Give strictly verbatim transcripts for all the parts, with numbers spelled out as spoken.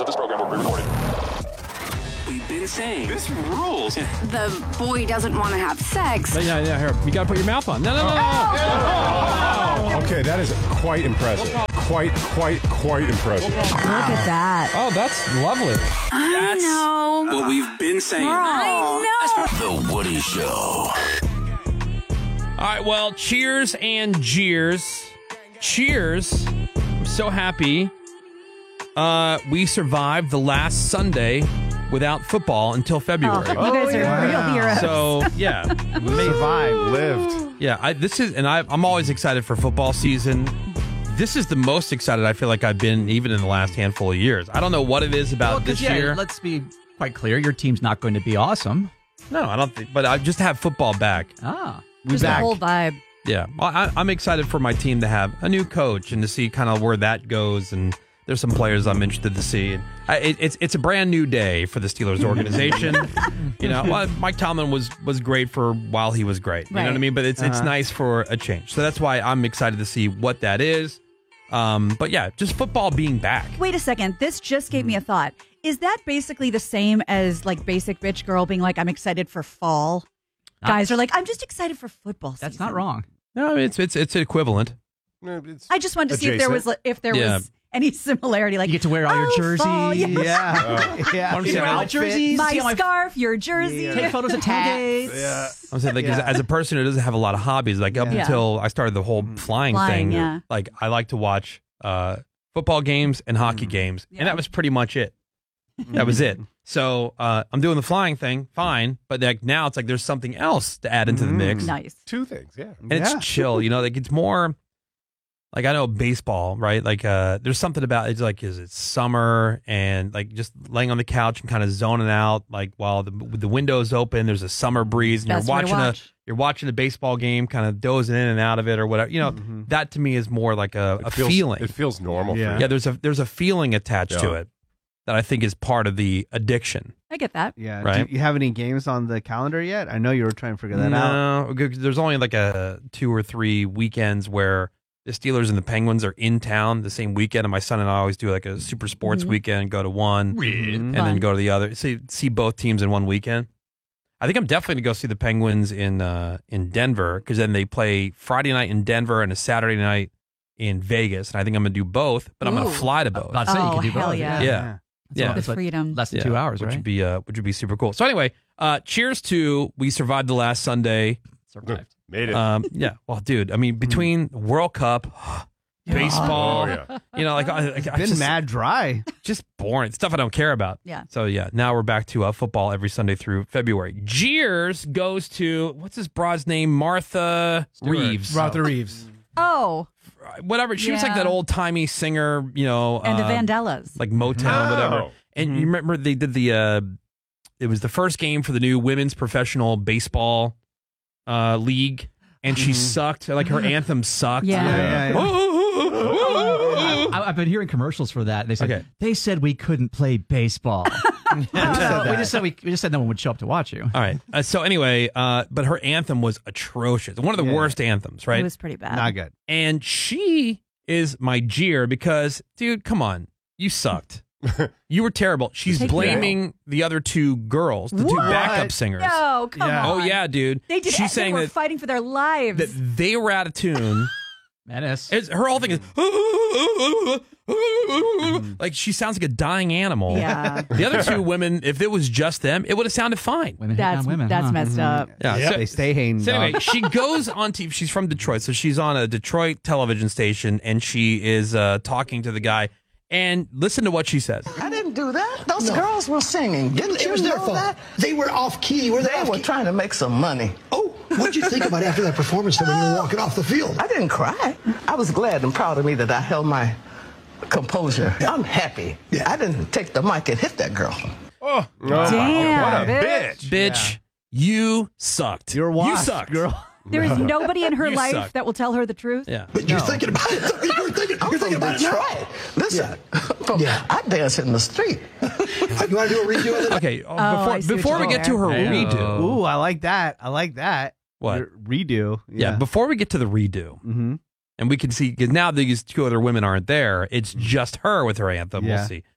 of this program were pre-recorded. We've been saying this rules. The boy doesn't want to have sex. Yeah, yeah, here. You got to put your mouth on. No, no, no, no. no. Okay, that is quite impressive. Quite, quite, quite impressive. Look at that. Oh, that's lovely. I That's know. what we've been saying. I know. The Woody Show. All right, well, cheers and jeers. Cheers. I'm so happy. Uh, we survived the last Sunday without football until February. Oh, you guys are yeah. real heroes. So, yeah. Survived, lived. Yeah, I, this is, and I, I'm always excited for football season. This is the most excited I feel like I've been even in the last handful of years. I don't know what it is about well, this yeah, year. Let's be quite clear. Your team's not going to be awesome. No, I don't think, but I just have football back. Ah. Just the whole vibe. Yeah, well, I, I'm excited for my team to have a new coach and to see kind of where that goes. And there's some players I'm interested to see. And I, it, it's it's a brand new day for the Steelers organization. You know, well, Mike Tomlin was was great for while he was great. You Right. know what I mean? But it's it's Uh-huh. nice for a change. So that's why I'm excited to see what that is. Um, but yeah, just football being back. Wait a second. This just gave me a thought. Is that basically the same as like basic bitch girl being like, I'm excited for fall? Not- Guys are like, I'm just excited for football season. That's not wrong. No, I mean, it's it's it's equivalent. It's I just wanted to see if there was adjacent. if there Yeah. was any similarity. Like You get to wear all your oh, jerseys. fall, yeah. Yeah. Yeah. I'm saying, Your I'll- jerseys. My see all scarf, your jersey. Take photos at tailgates. Yeah. I'm saying, like, Yeah. as, as a person who doesn't have a lot of hobbies, like up Yeah. until I started the whole flying, Flying, thing, yeah. like I like to watch uh, football games and hockey games, Yeah. and that was pretty much it. That was it. So uh, I'm doing the flying thing, fine, but like now it's like there's something else to add into the mix, Nice. Two things, yeah. and it's chill. You know, like it's more like I know baseball, right? Like uh, there's something about it's like is it summer and like just laying on the couch and kind of zoning out, like while the the window's open, there's a summer breeze, and Best you're way to watching a watch. you're watching a baseball game, kind of dozing in and out of it or whatever. You know, that to me is more like a, It a feels, feeling. It feels normal Yeah. for you. Yeah, there's a there's a feeling attached to Yeah. it that I think is part of the addiction. I get that. Yeah. Right. Do you have any games on the calendar yet? I know you were trying to figure that out. No, good- there's only like a two or three weekends where the Steelers and the Penguins are in town the same weekend, and my son and I always do like a super sports weekend, go to one, and then Fun. go to the other. See see both teams in one weekend. I think I'm definitely gonna go see the Penguins in uh, in Denver because then they play Friday night in Denver and a Saturday night in Vegas, and I think I'm gonna do both, but I'm gonna Ooh. fly to both. About to say, you Oh, can do hell both. yeah. Yeah. Yeah. The It's what, freedom. less than two hours, which right? would be uh, which would be super cool. So anyway, uh, cheers to we survived the last Sunday. Survived. Made it. Um, yeah, well, dude, I mean, between World Cup, baseball, Oh, yeah. you know, like I, I, I Been just, mad dry. just boring stuff I don't care about. Yeah. So yeah, now we're back to uh, football every Sunday through February. Jeers goes to what's this broad's name? Martha Reeves. Martha Reeves. Oh, Whatever. She was like Yeah. that old timey singer, you know, and the uh, Vandellas. like Motown, Oh. whatever. And you remember they did the uh it was the first game for the new women's professional baseball uh league, and she sucked. Like her anthem sucked. Yeah. Yeah, yeah, yeah. I, I've been hearing commercials for that. They said Okay. they said we couldn't play baseball. we, just said we, we just said no one would show up to watch you. All right. Uh, so anyway, uh but her anthem was atrocious. One of the Yeah. worst anthems, right? It was pretty bad. Not good. And she is my jeer because, dude, come on. You sucked. You were terrible. She's Take blaming the other two girls, the two What? backup singers. No, come Yeah. on. Oh yeah, dude. They did. She's they saying were that fighting for their lives. that they were out of tune. Menace. It's, her whole thing is like she sounds like a dying animal. yeah, The other two women, if it was just them, it would have sounded fine. Women hate that's on women. that's huh? messed up. Yeah. Yeah, So, they stay hating. so anyway, dog. she goes on T V. She's from Detroit, so she's on a Detroit television station, and she is uh, talking to the guy. And listen to what she says. I didn't do that. Those girls were singing. Didn't It you was their know fault. that? They were off key. Were they, They off were key? trying to make some money. Oh, what'd you think about after that performance when you were walking off the field? I didn't cry. I was glad and proud of me that I held my composure. I'm happy. Yeah. I didn't take the mic and hit that girl. Oh, Damn, what a bitch. bitch. Bitch, you sucked. You're You washed, sucked. girl. There is nobody in her You life suck. that will tell her the truth. Yeah. But you're thinking about it. You're thinking, I'm you're thinking from about it now. Detroit. Listen, from- Yeah. I dance in the street. You want to do a redo of it? Okay. uh, Oh, I before see what before you we did get to her there. redo. Ooh, I like that. I like that. What? Your redo. Yeah. Before we get to the redo, Mm-hmm. and we can see because now these two other women aren't there. It's just her with her anthem. Yeah. We'll see.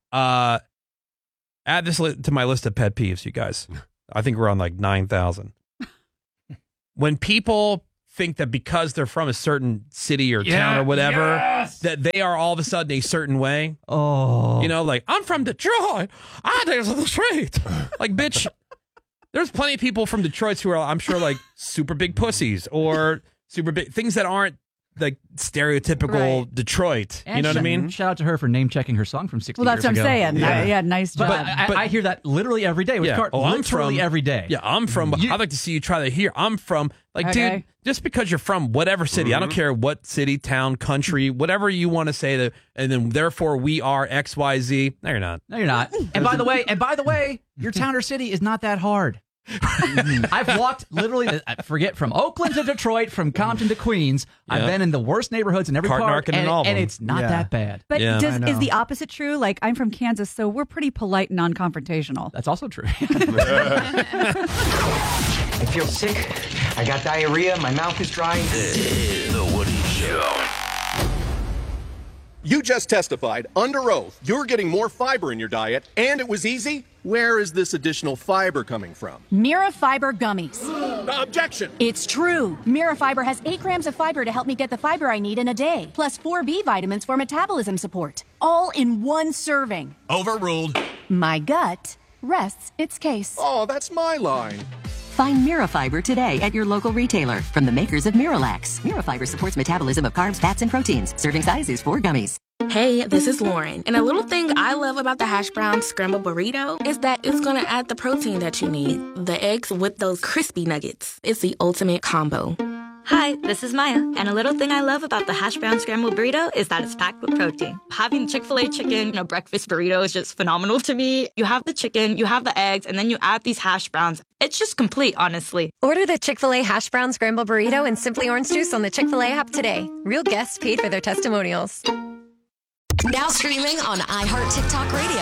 Uh, add this li- to my list of pet peeves, you guys. I think we're on like nine thousand. When people think that because they're from a certain city or Yeah, town or whatever, yes. that they are all of a sudden a certain way. Oh. You know, like, I'm from Detroit. I dance on the street. Like, bitch, there's plenty of people from Detroit who are, I'm sure, like, super big pussies or super big things that aren't like stereotypical Right. Detroit. And you know what I sh- mean? Shout out to her for name checking her song from sixty Well, that's years what I'm ago. saying. Yeah. Yeah, yeah nice job. But, I, But- I hear that literally every day with Yeah. Cart. Oh, I'm literally from every day. Yeah, I'm from. You- I'd like to see you try that here. I'm from. Like, Okay. dude, just because you're from whatever city, I don't care what city, town, country, whatever you want to say that, and then therefore we are X, Y, Z. No, you're not. No, you're not. And by the way, and by the way, your town or city is not that hard. I've walked literally, I forget, from Oakland to Detroit, from Compton to Queens. I've Yeah. been in the worst neighborhoods in every Cart park, narking in and, all of and them. it's not Yeah. that bad. But Yeah. does, I is know. the opposite true? Like, I'm from Kansas, so we're pretty polite and non-confrontational. That's also true. I feel sick. I got diarrhea. My mouth is dry. The Woody Show. You just testified under oath you're getting more fiber in your diet, and it was easy. Where is this additional fiber coming from? Mirafiber gummies. Objection! It's true. Mirafiber has eight grams of fiber to help me get the fiber I need in a day, plus four B vitamins for metabolism support, all in one serving. Overruled. My gut rests its case. Oh, that's my line. Find Mirafiber today at your local retailer from the makers of Miralax. Mirafiber supports metabolism of carbs, fats, and proteins. Serving size is four gummies. Hey, this is Lauren, and a little thing I love about the hash brown scrambled burrito is that it's gonna add the protein that you need. The eggs with those crispy nuggets. It's the ultimate combo. Hi, this is Maya, and a little thing I love about the hash brown scrambled burrito is that it's packed with protein. Having Chick-fil-A chicken in a breakfast burrito is just phenomenal to me. You have the chicken, you have the eggs, and then you add these hash browns. It's just complete, honestly. Order the Chick-fil-A hash brown scrambled burrito and Simply Orange Juice on the Chick-fil-A app today. Real guests paid for their testimonials. Now streaming on iHeart TikTok Radio.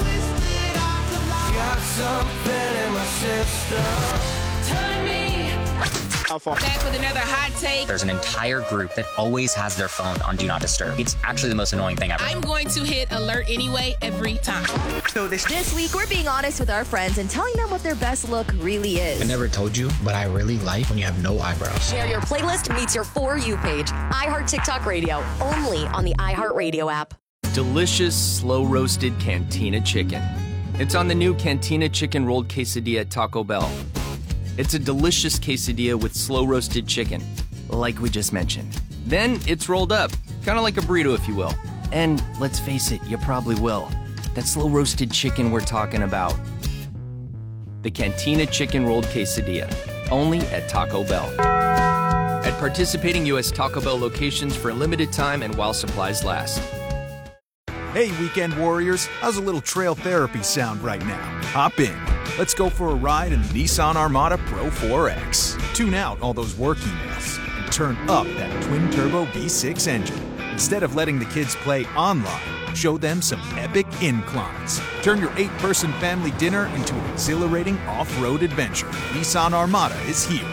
Back with another hot take. There's an entire group that always has their phone on Do Not Disturb. It's actually the most annoying thing ever. I'm going to hit alert anyway every time. So this, this week, we're being honest with our friends and telling them what their best look really is. I never told you, but I really like when you have no eyebrows. Share your playlist meets your For You page. iHeart TikTok Radio, only on the iHeart Radio app. Delicious, slow-roasted Cantina chicken. It's on the new Cantina chicken rolled quesadilla at Taco Bell. It's a delicious quesadilla with slow-roasted chicken, like we just mentioned. Then it's rolled up, kind of like a burrito, if you will. And let's face it, you probably will. That slow-roasted chicken we're talking about. The Cantina chicken rolled quesadilla, only at Taco Bell. At participating U S Taco Bell locations for a limited time and while supplies last. Hey, weekend warriors, how's a little trail therapy sound right now? Hop in. Let's go for a ride in the Nissan Armada Pro four X. Tune out all those work emails and turn up that twin-turbo V six engine. Instead of letting the kids play online, show them some epic inclines. Turn your eight-person family dinner into an exhilarating off-road adventure. Nissan Armada is here.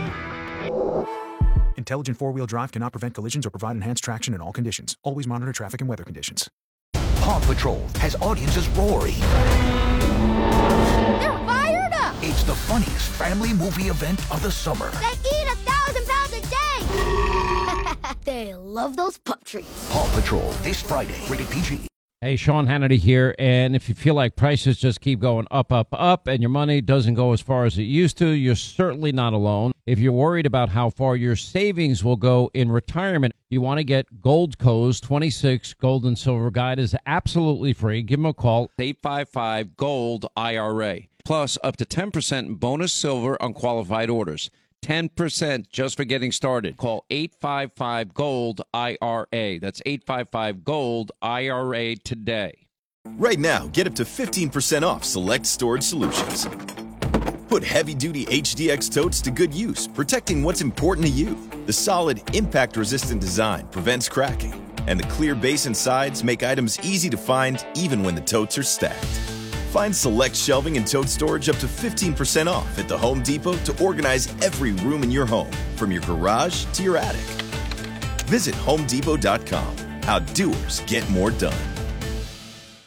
Intelligent four-wheel drive cannot prevent collisions or provide enhanced traction in all conditions. Always monitor traffic and weather conditions. Paw Patrol has audiences roaring. They're fired up! It's the funniest family movie event of the summer. They eat a thousand pounds a day! They love those pup treats. Paw Patrol, this Friday, rated P G. Hey, Sean Hannity here, and if you feel like prices just keep going up, up, up, and your money doesn't go as far as it used to, you're certainly not alone. If you're worried about how far your savings will go in retirement, you want to get Goldco's twenty-six Gold and Silver Guide is absolutely free. Give them a call, eight five five, GOLD, I R A. Plus, up to ten percent bonus silver on qualified orders. ten percent just for getting started. Call eight five five, GOLD, I R A. That's eight five five, GOLD, I R A today. Right now, get up to fifteen percent off select storage solutions. Put heavy-duty H D X totes to good use, protecting what's important to you. The solid, impact-resistant design prevents cracking, and the clear base and sides make items easy to find even when the totes are stacked. Find select shelving and tote storage up to fifteen percent off at the Home Depot to organize every room in your home, from your garage to your attic. Visit home depot dot com. How doers get more done.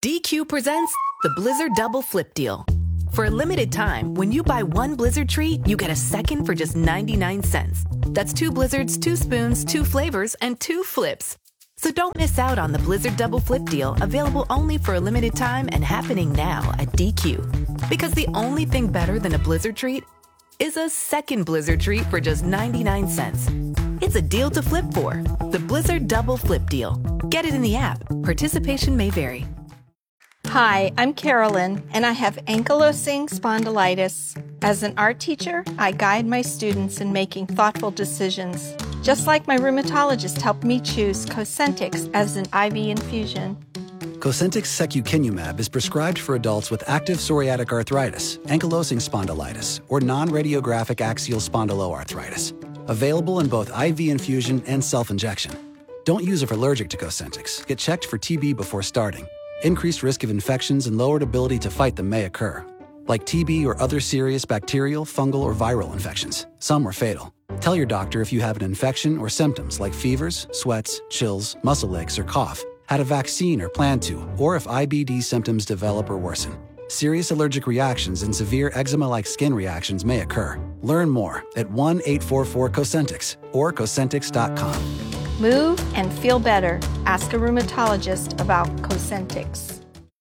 D Q presents the Blizzard Double Flip Deal. For a limited time, when you buy one Blizzard treat, you get a second for just ninety-nine cents. That's two Blizzards, two spoons, two flavors, and two flips. So don't miss out on the Blizzard Double Flip Deal, available only for a limited time and happening now at D Q. Because the only thing better than a Blizzard treat is a second Blizzard treat for just ninety-nine cents. It's a deal to flip for. The Blizzard Double Flip Deal. Get it in the app. Participation may vary. Hi, I'm Carolyn, and I have ankylosing spondylitis. As an art teacher, I guide my students in making thoughtful decisions, just like my rheumatologist helped me choose Cosentyx as an I V infusion. Cosentyx secukinumab is prescribed for adults with active psoriatic arthritis, ankylosing spondylitis, or non-radiographic axial spondyloarthritis. Available in both I V infusion and self-injection. Don't use if allergic to Cosentyx. Get checked for T B before starting. Increased risk of infections and lowered ability to fight them may occur, like T B or other serious bacterial, fungal, or viral infections. Some are fatal. Tell your doctor if you have an infection or symptoms like fevers, sweats, chills, muscle aches, or cough, had a vaccine or plan to, or if I B D symptoms develop or worsen. Serious allergic reactions and severe eczema-like skin reactions may occur. Learn more at one eight four four Cosentyx or Cosentyx dot com. Move and feel better. Ask a rheumatologist about Cosentyx.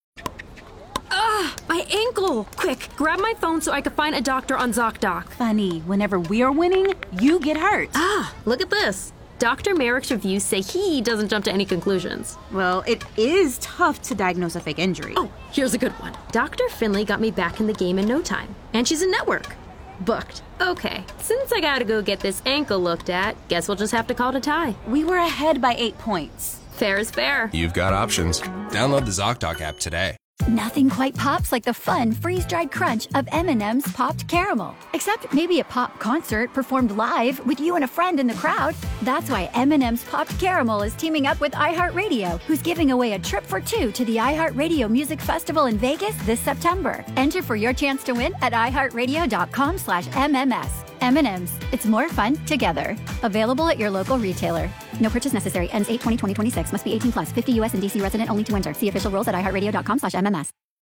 Ugh, my ankle! Quick, grab my phone so I can find a doctor on ZocDoc. Funny, whenever we're winning, you get hurt. Ah, look at this. Doctor Merrick's reviews say he doesn't jump to any conclusions. Well, it is tough to diagnose a fake injury. Oh, here's a good one. Doctor Finley got me back in the game in no time. And she's a network. Booked. Okay, since I gotta go get this ankle looked at, guess we'll just have to call it a tie. We were ahead by eight points. Fair is fair. You've got options. Download the ZocDoc app today. Nothing quite pops like the fun freeze-dried crunch of M and M's Popped Caramel. Except maybe a pop concert performed live with you and a friend in the crowd. That's why M and M's Popped Caramel is teaming up with iHeartRadio, who's giving away a trip for two to the iHeartRadio Music Festival in Vegas this September. Enter for your chance to win at iHeartRadio.com slash MMS. M and M's. It's more fun together. Available at your local retailer. No purchase necessary. Ends eight twenty twenty twenty-six. Must be eighteen plus. fifty U S and D C resident only to enter. See official rules at iHeartRadio.com slash MMS.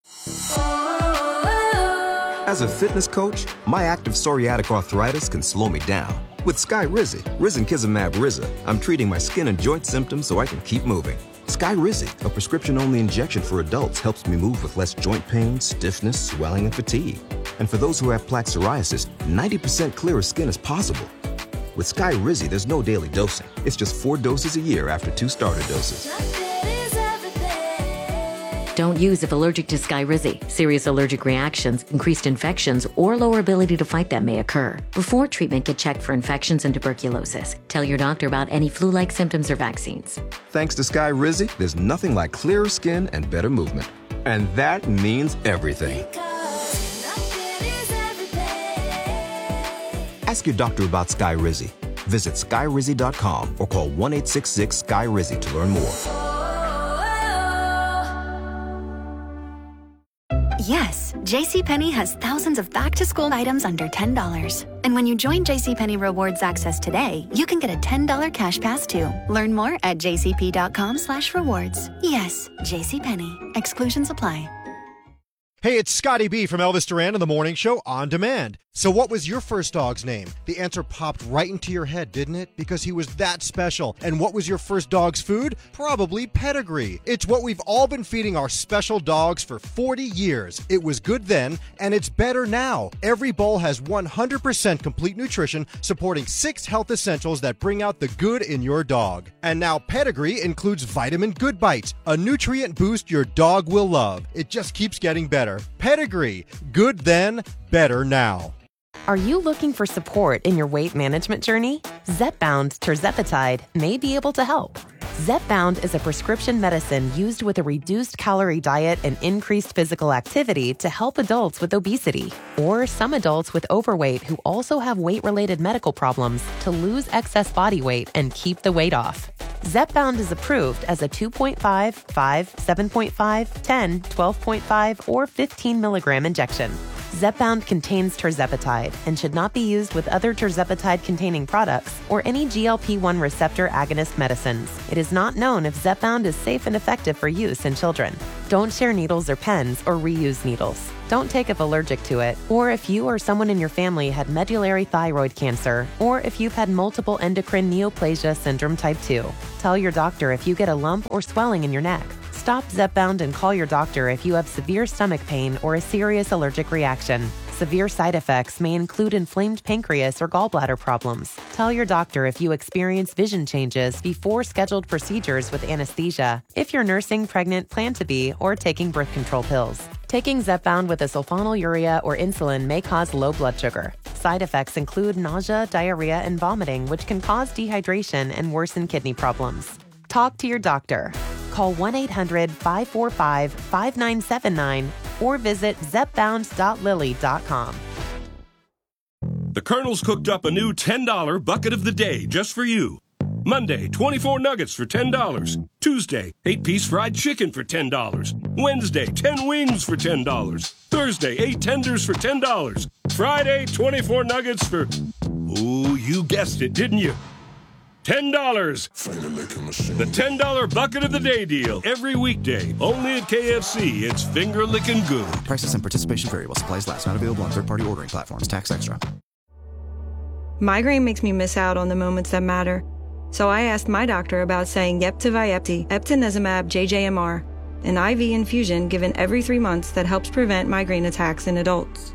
As a fitness coach, my active psoriatic arthritis can slow me down. With Skyrizi, Risankizumab Riza, I'm treating my skin and joint symptoms so I can keep moving. Skyrizi, a prescription-only injection for adults, helps me move with less joint pain, stiffness, swelling, and fatigue. And for those who have plaque psoriasis, ninety percent clearer skin is possible. With Skyrizi, there's no daily dosing. It's just four doses a year after two starter doses. Don't use if allergic to Skyrizi. Serious allergic reactions, increased infections, or lower ability to fight them may occur. Before treatment, get checked for infections and tuberculosis. Tell your doctor about any flu-like symptoms or vaccines. Thanks to Skyrizi, there's nothing like clearer skin and better movement. And that means everything. Ask your doctor about Skyrizi. Visit Skyrizi dot com or call one eight six six Skyrizi to learn more. Yes, JCPenney has thousands of back-to-school items under ten dollars. And when you join JCPenney Rewards Access today, you can get a ten dollars cash pass too. Learn more at jcp.com slash rewards. Yes, JCPenney. Exclusions apply. Hey, it's Scotty B from Elvis Duran and the Morning Show On Demand. So what was your first dog's name? The answer popped right into your head, didn't it? Because he was that special. And what was your first dog's food? Probably Pedigree. It's what we've all been feeding our special dogs for forty years. It was good then, and it's better now. Every bowl has one hundred percent complete nutrition, supporting six health essentials that bring out the good in your dog. And now Pedigree includes Vitamin Good Bites, a nutrient boost your dog will love. It just keeps getting better. Pedigree. Good then, better now. Are you looking for support in your weight management journey? Zepbound tirzepatide may be able to help. Zepbound is a prescription medicine used with a reduced calorie diet and increased physical activity to help adults with obesity or some adults with overweight who also have weight-related medical problems to lose excess body weight and keep the weight off. Zepbound is approved as a two point five, five, seven point five, ten, twelve point five, or fifteen milligram injection. Zepbound contains tirzepatide and should not be used with other tirzepatide-containing products or any G L P one receptor agonist medicines. It is not known if Zepbound is safe and effective for use in children. Don't share needles or pens or reuse needles. Don't take if allergic to it, or if you or someone in your family had medullary thyroid cancer, or if you've had multiple endocrine neoplasia syndrome type two. Tell your doctor if you get a lump or swelling in your neck. Stop Zepbound and call your doctor if you have severe stomach pain or a serious allergic reaction. Severe side effects may include inflamed pancreas or gallbladder problems. Tell your doctor if you experience vision changes before scheduled procedures with anesthesia, if you're nursing, pregnant, plan to be, or taking birth control pills. Taking Zepbound with a sulfonylurea or insulin may cause low blood sugar. Side effects include nausea, diarrhea, and vomiting, which can cause dehydration and worsen kidney problems. Talk to your doctor. Call one eight hundred five four five five nine seven nine or visit zepbound dot lilly dot com. The Colonel's cooked up a new ten dollar bucket of the day just for you. Monday, twenty-four nuggets for ten dollars. Tuesday, eight piece fried chicken for ten dollars. Wednesday, ten wings for ten dollars. Thursday, eight tenders for ten dollars. Friday, twenty-four nuggets for... Ooh, you guessed it, didn't you? ten dollars. The ten dollar bucket of the day deal. Every weekday. Only at K F C. It's finger licking good. Prices and participation vary while supplies last. Not available on third-party ordering platforms. Tax extra. Migraine makes me miss out on the moments that matter. So I asked my doctor about saying yep to Vyepti, eptinezumab J J M R, an I V infusion given every three months that helps prevent migraine attacks in adults.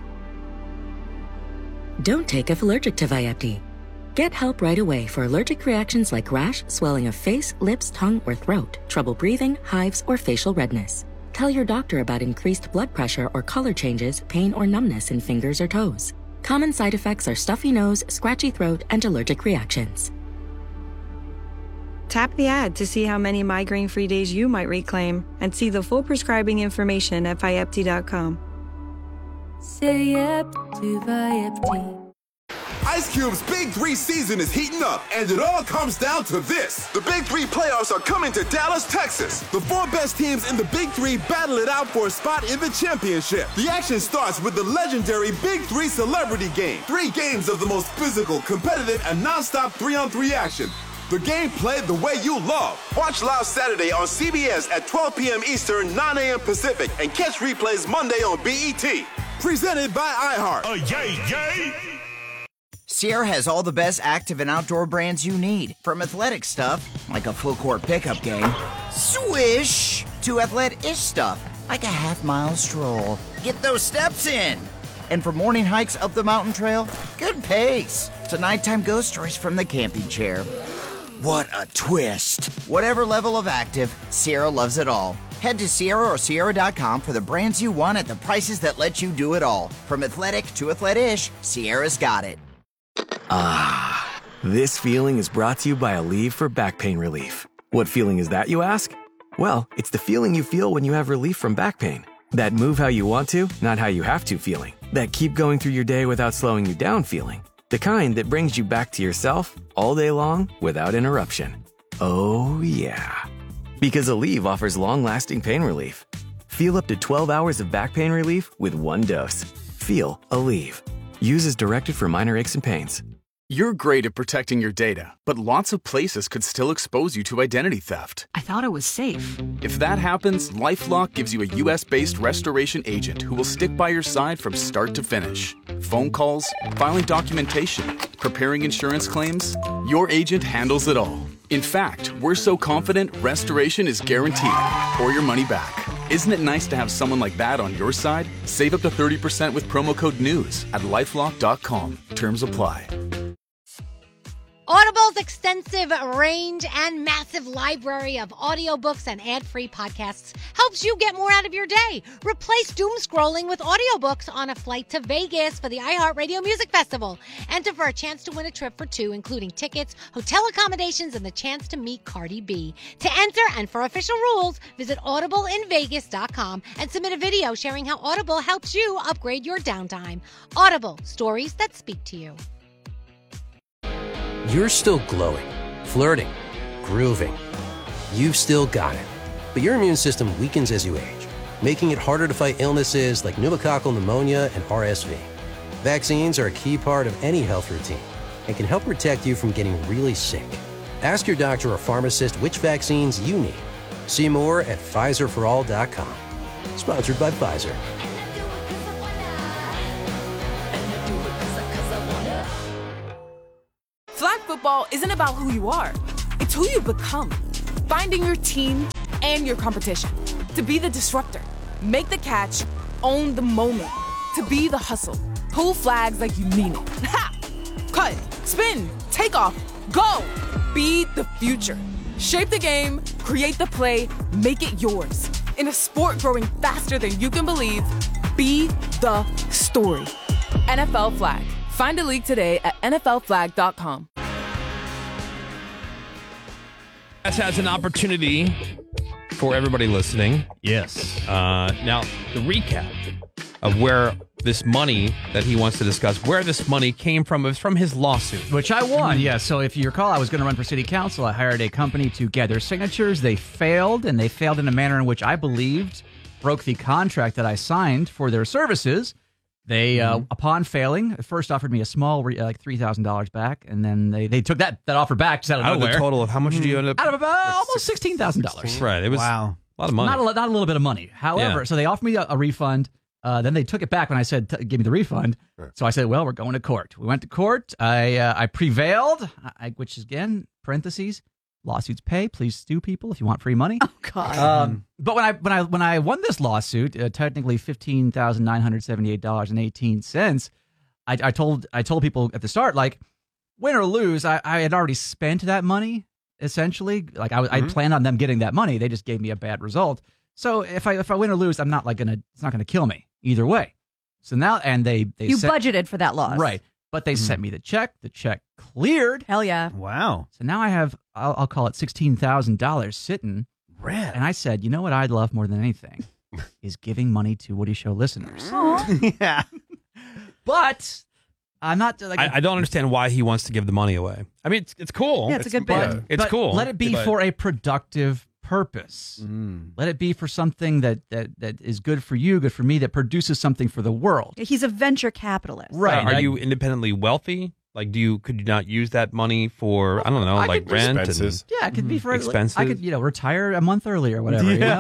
Don't take if allergic to Vyepti. Get help right away for allergic reactions like rash, swelling of face, lips, tongue, or throat, trouble breathing, hives, or facial redness. Tell your doctor about increased blood pressure or color changes, pain or numbness in fingers or toes. Common side effects are stuffy nose, scratchy throat, and allergic reactions. Tap the ad to see how many migraine-free days you might reclaim and see the full prescribing information at Vyepti dot com. Say yep to Vyepti. Ice Cube's Big Three season is heating up, and it all comes down to this. The Big Three playoffs are coming to Dallas, Texas. The four best teams in the Big Three battle it out for a spot in the championship. The action starts with the legendary Big Three Celebrity Game. Three games of the most physical, competitive, and non-stop three-on-three action. The game played the way you love. Watch live Saturday on C B S at twelve p.m. Eastern, nine a.m. Pacific, and catch replays Monday on B E T. Presented by iHeart. Oh, yay, yay! Sierra has all the best active and outdoor brands you need. From athletic stuff, like a full court pickup game, swish, to athletic-ish stuff, like a half-mile stroll. Get those steps in. And for morning hikes up the mountain trail, good pace. To nighttime ghost stories from the camping chair. What a twist. Whatever level of active, Sierra loves it all. Head to Sierra or Sierra dot com for the brands you want at the prices that let you do it all. From athletic to athletic-ish, Sierra's got it. Ah, this feeling is brought to you by Aleve for back pain relief. What feeling is that, you ask? Well, it's the feeling you feel when you have relief from back pain. That move how you want to, not how you have to feeling. That keep going through your day without slowing you down feeling. The kind that brings you back to yourself all day long without interruption. Oh, yeah. Because Aleve offers long-lasting pain relief. Feel up to twelve hours of back pain relief with one dose. Feel Aleve. Use as directed for minor aches and pains. You're great at protecting your data, but lots of places could still expose you to identity theft. I thought it was safe. If that happens, LifeLock gives you a U S-based restoration agent who will stick by your side from start to finish. Phone calls, filing documentation, preparing insurance claims, your agent handles it all. In fact, we're so confident restoration is guaranteed or your money back. Isn't it nice to have someone like that on your side? Save up to thirty percent with promo code NEWS at lifelock dot com. Terms apply. Audible's extensive range and massive library of audiobooks and ad-free podcasts helps you get more out of your day. Replace doom scrolling with audiobooks on a flight to Vegas for the iHeartRadio Music Festival. Enter for a chance to win a trip for two, including tickets, hotel accommodations, and the chance to meet Cardi B. To enter and for official rules, visit audible in vegas dot com and submit a video sharing how Audible helps you upgrade your downtime. Audible, stories that speak to you. You're still glowing, flirting, grooving. You've still got it. But your immune system weakens as you age. making it harder to fight illnesses like pneumococcal pneumonia and R S V. Vaccines are a key part of any health routine and can help protect you from getting really sick. Ask your doctor or pharmacist which vaccines you need. See more at Pfizer for all dot com. Sponsored by Pfizer. Flag football isn't about who you are. It's who you become. Finding your team and your competition. To be the disruptor. Make the catch. Own the moment. To be the hustle. Pull flags like you mean it. Ha! Cut. Spin. Take off. Go. Be the future. Shape the game. Create the play. Make it yours. In a sport growing faster than you can believe, be the story. N F L Flag. Find a league today at N F L flag dot com. This has an opportunity for everybody listening. Yes. Uh, now, the recap of where this money that he wants to discuss, where this money came from, it was from his lawsuit. Which I won, yeah. So if you recall, I was going to run for city council. I hired a company to gather signatures. They failed, and they failed in a manner in which I believed broke the contract that I signed for their services. They, mm-hmm. uh, upon failing, first offered me a small, re- like three thousand dollars back, and then they, they took that, that offer back just out of Out nowhere. of the total of how much did you end up? Out of about almost sixteen thousand dollars. Right. It was wow. a lot of money. Not a, not a little bit of money. However, Yeah. so they offered me a, a refund. Uh, then they took it back when I said, t- give me the refund. Right. So I said, well, we're going to court. We went to court. I uh, I prevailed, I, which is, again, parentheses, lawsuits pay. Please sue people if you want free money. Oh, God. Um, but when I when I when I won this lawsuit, uh, technically fifteen thousand nine hundred seventy-eight dollars and eighteen cents, I, I told I told people at the start, like, win or lose, I, I had already spent that money, essentially. Like, I, mm-hmm. I planned on them getting that money. They just gave me a bad result. So if I if I win or lose, I'm not like gonna it's not gonna kill me either way. So now and they they You sent, budgeted for that loss. right, but they mm-hmm. sent me the check. The check cleared. Hell yeah! Wow. So now I have I'll, I'll call it sixteen thousand dollars sitting. Red. And I said, you know what I'd love more than anything is giving money to Woody Show listeners. yeah. But I'm not like I, I don't understand why he wants to give the money away. I mean, it's it's cool. Yeah, it's a good but bid. It's but cool. Let it be but- for a productive purpose. Mm. Let it be for something that, that that is good for you, good for me, that produces something for the world. He's a venture capitalist. Right. Uh, are I- you independently wealthy? Like, do you could you not use that money for I don't know, I like could- rent Expenses. Yeah, it could be for Expenses. I could, you know, retire a month early or whatever. You know?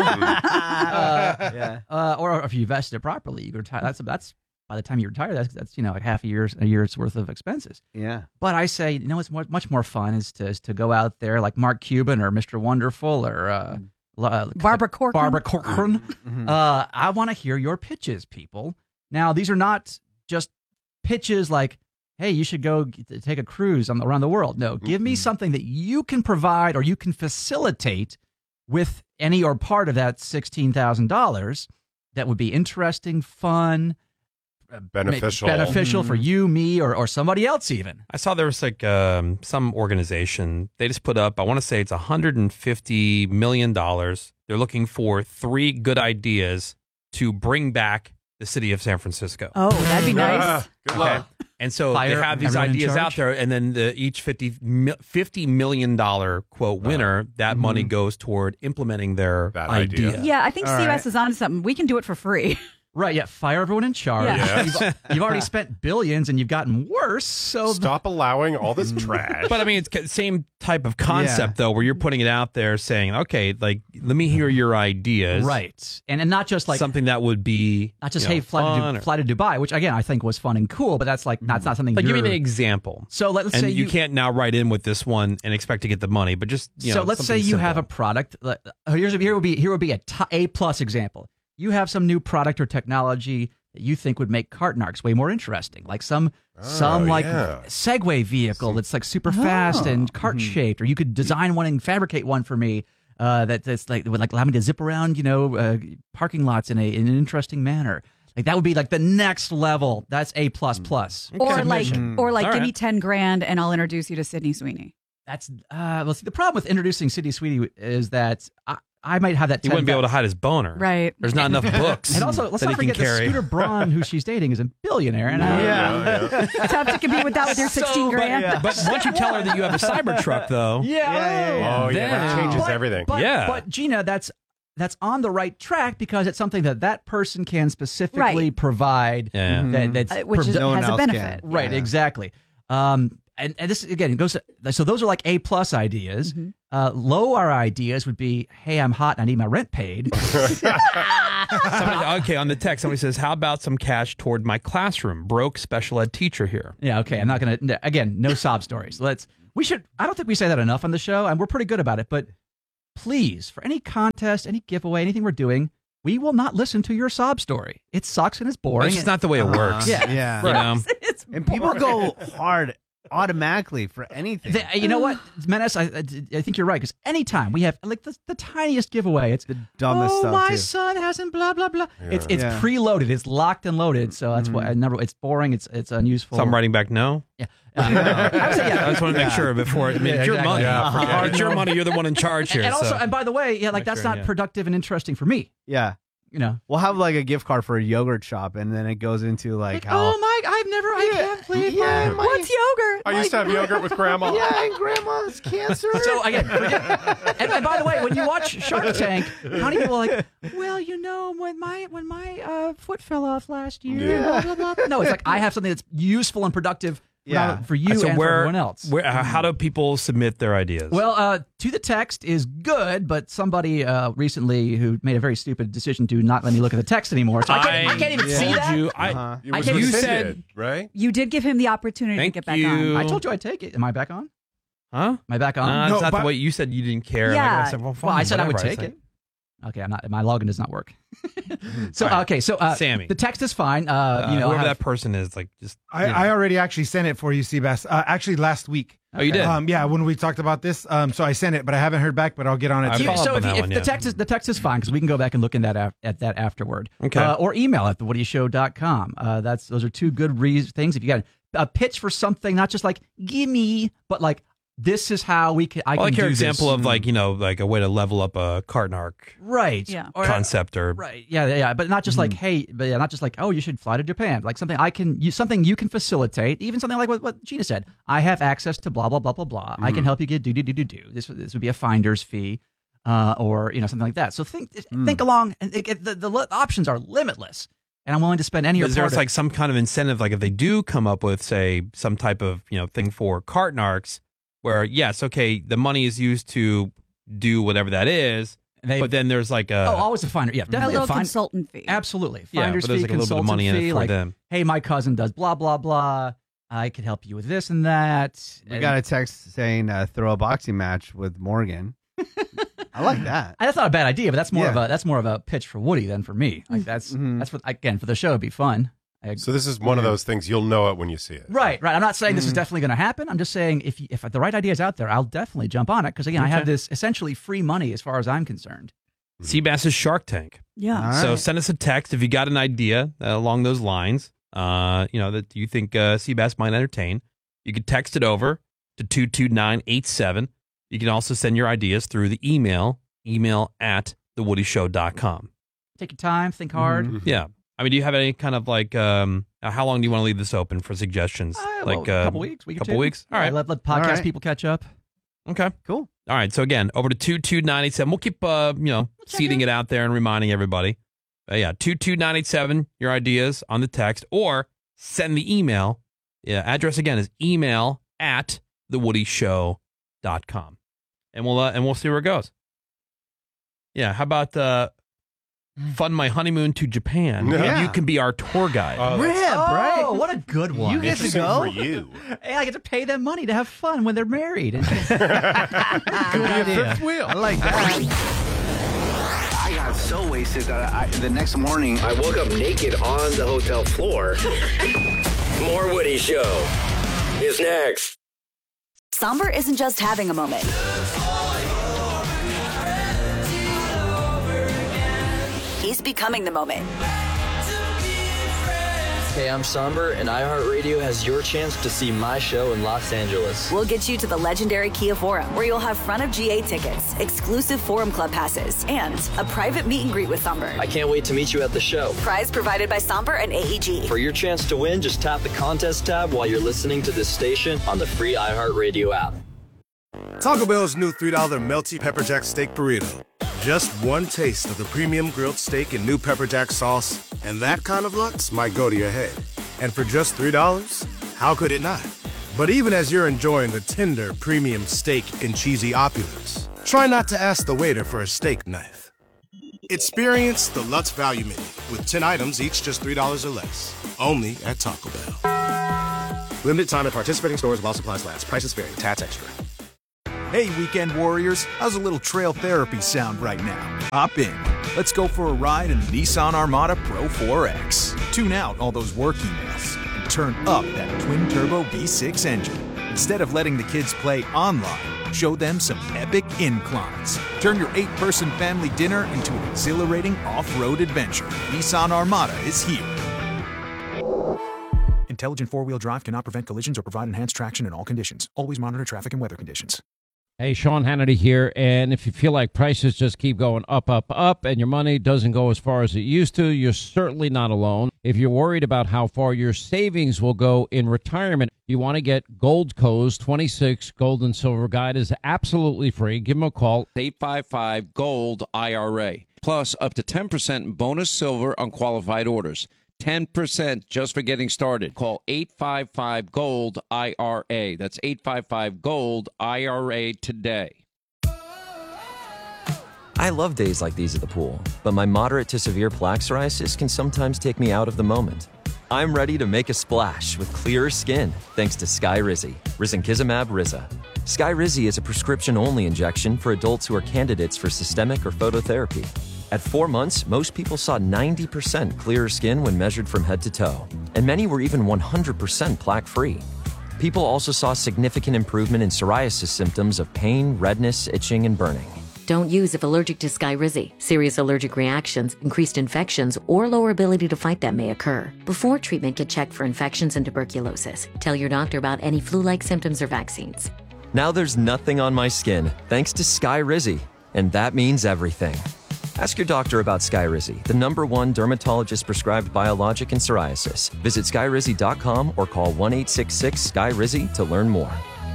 uh, Yeah. uh, or if you invest it properly, you could retire. That's that's by the time you retire, that's that's you know like half a year's a year's worth of expenses. Yeah. But I say, you know, what's more, much more fun is to is to go out there like Mark Cuban or Mister Wonderful or uh, uh, Barbara Corcoran. Barbara Corcoran. uh, I want to hear your pitches, people. Now, these are not just pitches like, hey, you should go g- take a cruise on, around the world. No, give me something that you can provide or you can facilitate with any or part of that sixteen thousand dollars that would be interesting, fun, uh, Beneficial. make- beneficial for you, me, or, or somebody else even. I saw there was like um, some organization. They just put up, I want to say it's one hundred fifty million dollars. They're looking for three good ideas to bring back the city of San Francisco. Oh, that'd be nice. Good Okay. luck. And so Fire they have these everyone in ideas out charge? there, and then the, each fifty, mi- fifty million dollars quote winner, that Mm-hmm. money goes toward implementing their Bad idea. idea. Yeah, I think All C U S right. is onto something. We can do it for free. Right, yeah, fire everyone in charge. Yeah. You've, you've already spent billions and you've gotten worse, so Stop allowing all this trash. But I mean, it's the same type of concept, though, where you're putting it out there saying, okay, like, let me hear your ideas. right. And and not just like Something that would be not just you know, hey fly to, fun Du- or- fly to Dubai, which again I think was fun and cool, but that's like that's not something. Like, give me you're- an example. So let's and say you, you can't now write in with this one and expect to get the money, but just you so know, let's say something you have a simple. product. like, uh, Here's here would be here would be a t- A plus example. You have some new product or technology that you think would make cart narcs way more interesting, like some some like yeah. Segway vehicle that's like super fast and cart shaped, or you could design one and fabricate one for me uh, that that's like would like allow me to zip around, you know, uh, parking lots in a in an interesting manner. Like that would be like the next level. That's A plus plus. Or like, or like, All give right. me ten grand and I'll introduce you to Sydney Sweeney. That's uh, well. See, the problem with introducing City Sweetie is that I, I might have that. He ten wouldn't be able to hide his boner. Right. There's not enough books. And also, let's that not he can forget that carry. Scooter Braun, who she's dating, is a billionaire. And I, Yeah, yeah. Tough to compete with that with your sixteen grand. But once you tell her that you have a Cybertruck, though, yeah, Oh, yeah, that Then- changes But- everything. But, Yeah. but Gina, that's that's on the right track because it's something that that person can specifically Right. provide. Yeah. That, that's Uh, which is- provi- No one has a else benefit. can. Right, Yeah. exactly. Um, and, and this again it goes. To, so those are like A plus ideas. Mm-hmm. Uh, lower ideas would be, hey, I'm hot and I need my rent paid. Somebody, okay, on the text, somebody says, "How about some cash toward my classroom? Broke special ed teacher here." Yeah, okay. I'm not gonna. no, Again, no sob stories. Let's. We should. I don't think we say that enough on the show, and we're pretty good about it. But please, for any contest, any giveaway, anything we're doing, we will not listen to your sob story. It sucks and it's boring. It's just not the way it works. Yeah, Yeah. You know? And people go hard automatically for anything. The- you know what, Menace? I, I, I think you're right because anytime we have like the, the tiniest giveaway, it's the dumbest oh, stuff, my too. son hasn't blah blah blah. It's it's Yeah. preloaded. It's locked and loaded. So that's why I never. It's boring. It's it's unuseful. So I'm writing back no. Yeah. Uh, I would say, yeah. I just want to make sure before. I mean, Yeah, it's your exactly. money. Yeah, Uh-huh. forget it. It's your money. You're the one in charge here. And also, so. and by the way, yeah, like Make that's sure, not yeah. productive and interesting for me. Yeah. You know, We'll have like a gift card for a yogurt shop, and then it goes into like, how. oh my, I've never, I can't believe Yeah, my, my- What's yogurt? I used to have yogurt with grandma. Yeah, and grandma's cancer. So again, forget, and, and by the way, when you watch Shark Tank, how many people are like, well, you know, when my when my uh, foot fell off last year, Yeah. blah, blah, blah. No, it's like I have something that's useful and productive Yeah. not for you so and where, for everyone else. Where, uh, how do people submit their ideas? Well, uh, to the text is good, but somebody uh, recently who made a very stupid decision to not let me look at the text anymore. So I can't, I can't even see told that. you. I, Uh-huh. It I was can't- you rescinded, said- right? You did give him the opportunity Thank to get back you. on. I told you I'd take it. Am I back on? huh? Am I back on? Uh, No, it's not but- the way you said you didn't care. Yeah. Like, I said, well, Well, I fine, said I would whatever. take said- it. Okay, I'm not. My login does not work. so All right. okay, so uh, Sammy. the text is fine. Uh, Uh, you know, whoever have- that person is, like, just. I, you know. I already actually sent it for you, Seabass. Uh, actually, last week. Oh, you did? Um, yeah, when we talked about this. Um, so I sent it, but I haven't heard back. But I'll get on it. I today. follow so up if, on that if one, the yeah. text is the text is fine because we can go back and look in that af- at that afterward. Okay. Uh, or email at the woody show dot com. Uh, that's those are two good re- things. If you got a pitch for something, not just like gimme, but like this is how we can. I Well, can like your do example this. of like you know like a way to level up a cart arc right, Yeah. Or- concept or Right. Yeah. Yeah. But not just like, hey, but yeah, not just like, oh, you should fly to Japan. Like something I can, you, something you can facilitate. Even something like what, what Gina said. I have access to blah blah blah blah blah. I can help you get do do do do do. This this would be a finder's fee, uh, or you know something like that. So think think along, and it, it- the, the li- options are limitless. And I'm willing to spend any. Is there part of- like some kind of incentive, like if they do come up with, say, some type of you know thing for cart narcs, where yes, okay, the money is used to do whatever that is, They- but then there's like a oh, always a finder. Yeah, A definitely little a finder. consultant fee. Absolutely, Yeah, finder's but there's fee, like a little bit of consultant money in it fee. for like, them. hey, my cousin does blah blah blah. I could help you with this and that. We And- got a text saying uh, throw a boxing match with Morgan. I like that. That's not a bad idea, but that's more of Yeah. a that's more of a pitch for Woody than for me. Like that's that's what again for the show it'd be fun. I, So this is one of those things you'll know it when you see it. right, right. I'm not saying this is definitely going to happen. I'm just saying if you- if the right idea is out there, I'll definitely jump on it because again, I have Okay. this essentially free money as far as I'm concerned. Seabass's Shark Tank. Yeah. All So right. send us a text if you got an idea uh, along those lines. Uh, you know that you think uh, Seabass might entertain. You can text it over to two two nine eight seven. You can also send your ideas through the email email at the woody show dot com. Take your time, think hard. Mm-hmm. Yeah. I mean, do you have any kind of like, um, uh, how long do you want to leave this open for suggestions? Uh, like well, a uh, couple weeks, week or couple two. weeks. All Yeah, right. let let podcast All right. people catch up. Okay. Cool. All right. So again, over to two two nine eight seven. We'll keep, uh, you know, seeding it out there and reminding everybody. Uh, yeah, two two nine eight seven. Your ideas on the text, or send the email. Yeah, address again is email at the woody show dot com, and we'll uh, and we'll see where it goes. Yeah. How about uh, fund my honeymoon to Japan? Yeah. You can be our tour guide. Oh, Rip, that's right? Oh, what a good one! You get to interesting go. for you. Hey, I get to pay them money to have fun when they're married. Good idea. Fifth wheel. I like that. I got so wasted that I, the next morning I woke up naked on the hotel floor. More Woody Show is next. Somber isn't just having a moment. He's becoming the moment. Hey, I'm Somber, and iHeartRadio has your chance to see my show in Los Angeles. We'll get you to the legendary Kia Forum, where you'll have front of G A tickets, exclusive Forum Club passes, and a private meet and greet with Somber. I can't wait to meet you at the show. Prize provided by Somber and A E G. For your chance to win, just tap the contest tab while you're listening to this station on the free iHeartRadio app. Taco Bell's new three dollar melty pepper jack steak burrito. Just one taste of the premium grilled steak and new pepper jack sauce, and that kind of lux might go to your head. And for just three dollars, how could it not? But even as you're enjoying the tender, premium steak and cheesy opulence, try not to ask the waiter for a steak knife. Experience the Lutz Value Menu with ten items, each just three dollars or less. Only at Taco Bell. Limited time at participating stores while supplies last. Prices vary. Tats extra. Hey, weekend warriors. How's a little trail therapy sound right now? Hop in. Let's go for a ride in the Nissan Armada Pro four X. Tune out all those work emails and turn up that twin-turbo V six engine. Instead of letting the kids play online, show them some epic inclines. Turn your eight-person family dinner into an exhilarating off-road adventure. Nissan Armada is here. Intelligent four-wheel drive cannot prevent collisions or provide enhanced traction in all conditions. Always monitor traffic and weather conditions. Hey, Sean Hannity here, and if you feel like prices just keep going up, up, up, and your money doesn't go as far as it used to, you're certainly not alone. If you're worried about how far your savings will go in retirement, you want to get Goldco's twenty-six Gold and Silver Guide is absolutely free. Give them a call, eight five five, GOLD, I R A, plus up to ten percent bonus silver on qualified orders. ten percent just for getting started. Call eight five five, GOLD, I R A. That's eight five five, GOLD, I R A today. I love days like these at the pool, but my moderate to severe plaque psoriasis can sometimes take me out of the moment. I'm ready to make a splash with clearer skin thanks to Skyrizi, risankizumab Riza. Skyrizi is a prescription-only injection for adults who are candidates for systemic or phototherapy. At four months, most people saw ninety percent clearer skin when measured from head to toe, and many were even one hundred percent plaque-free. People also saw significant improvement in psoriasis symptoms of pain, redness, itching, and burning. Don't use if allergic to Skyrizi. Serious allergic reactions, increased infections, or lower ability to fight them may occur. Before treatment, get checked for infections and tuberculosis. Tell your doctor about any flu-like symptoms or vaccines. Now there's nothing on my skin, thanks to Skyrizi, and that means everything. Ask your doctor about Skyrizi, the number one dermatologist-prescribed biologic in psoriasis. Visit skyrizi dot com or call one eight six six, S K Y Rizi to learn more.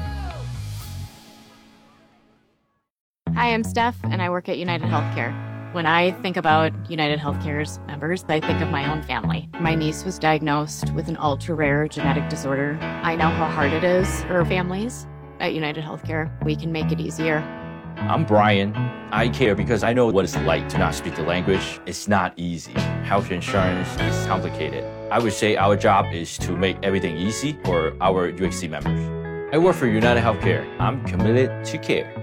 Hi, I'm Steph, and I work at United Healthcare. When I think about United Healthcare's members, I think of my own family. My niece was diagnosed with an ultra-rare genetic disorder. I know how hard it is for families. At United Healthcare, we can make it easier. I'm Brian. I care because I know what it's like to not speak the language. It's not easy. Health insurance is complicated. I would say our job is to make everything easy for our U H C members. I work for United Healthcare. I'm committed to care.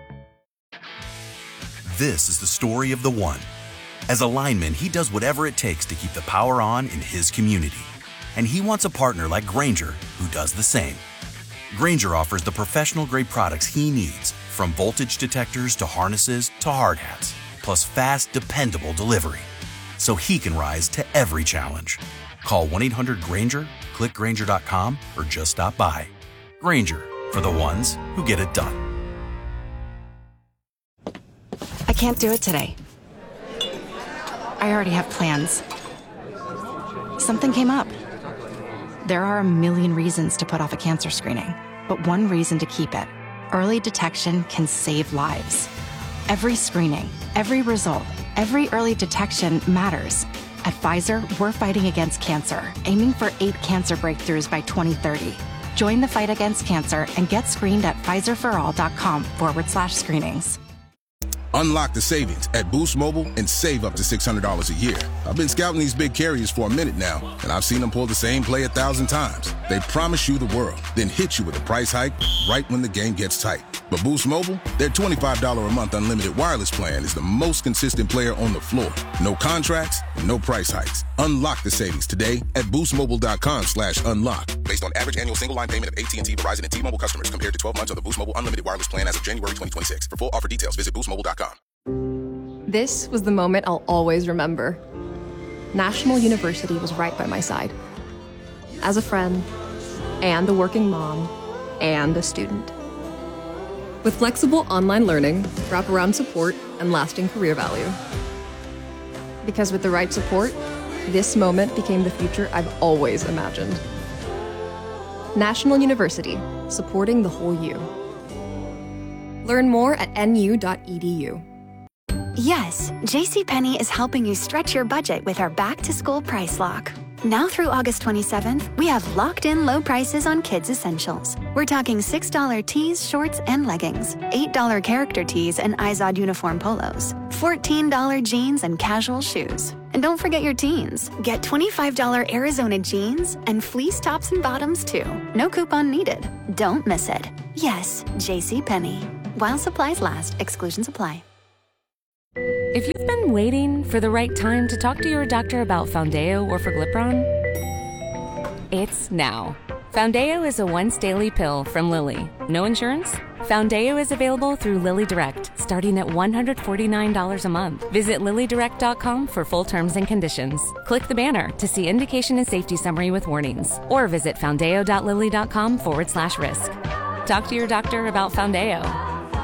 This is the story of the one. As a lineman, he does whatever it takes to keep the power on in his community. And he wants a partner like Grainger who does the same. Grainger offers the professional-grade products he needs, from voltage detectors to harnesses to hard hats, plus fast, dependable delivery, so he can rise to every challenge. Call one eight hundred Grainger, click Grainger dot com, or just stop by. Grainger, for the ones who get it done. I can't do it today. I already have plans. Something came up. There are a million reasons to put off a cancer screening, but one reason to keep it. Early detection can save lives. Every screening, every result, every early detection matters. At Pfizer, we're fighting against cancer, aiming for eight cancer breakthroughs by twenty thirty. Join the fight against cancer and get screened at pfizerforall.com forward slash screenings. Unlock the savings at Boost Mobile and save up to six hundred dollars a year. I've been scouting these big carriers for a minute now, and I've seen them pull the same play a thousand times. They promise you the world, then hit you with a price hike right when the game gets tight. But Boost Mobile, their twenty-five dollars a month unlimited wireless plan is the most consistent player on the floor. No contracts, no price hikes. Unlock the savings today at boostmobile.com slash unlock. Based on average annual single line payment of A T and T, Verizon, and T-Mobile customers compared to twelve months of the Boost Mobile unlimited wireless plan as of January twenty twenty-six. For full offer details, visit boost mobile dot com. This was the moment I'll always remember. National University was right by my side. As a friend, and a working mom, and a student. With flexible online learning, wraparound support, and lasting career value. Because with the right support, this moment became the future I've always imagined. National University, supporting the whole you. Learn more at N U dot E D U. Yes, JCPenney is helping you stretch your budget with our back-to-school price lock. Now through August twenty-seventh, we have locked-in low prices on kids' essentials. We're talking six dollar tees, shorts, and leggings, eight dollar character tees and Izod uniform polos, fourteen dollar jeans and casual shoes. And don't forget your teens. Get twenty-five dollar Arizona jeans and fleece tops and bottoms, too. No coupon needed. Don't miss it. Yes, JCPenney. While supplies last, exclusions apply. If you've been waiting for the right time to talk to your doctor about Foundayo or Forglipron, it's now. Foundayo is a once-daily pill from Lilly. No insurance? Foundayo is available through Lilly Direct, starting at one hundred forty-nine dollars a month. Visit lilly direct dot com for full terms and conditions. Click the banner to see indication and safety summary with warnings, or visit foundayo dot lilly dot com forward slash risk. Talk to your doctor about Foundayo.